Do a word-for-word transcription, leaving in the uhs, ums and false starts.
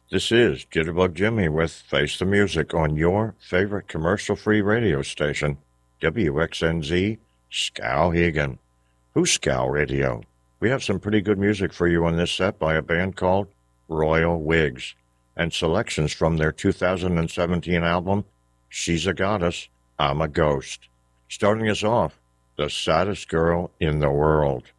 This is Jitterbug Jimmy with Face the Music on your favorite commercial-free radio station, W X N Z, Skowhegan. Who's Scow Radio? We have some pretty good music for you on this set by a band called Royal Wigs, and selections from their two thousand seventeen album, She's a Goddess, I'm a Ghost. Starting us off, The Saddest Girl in the World.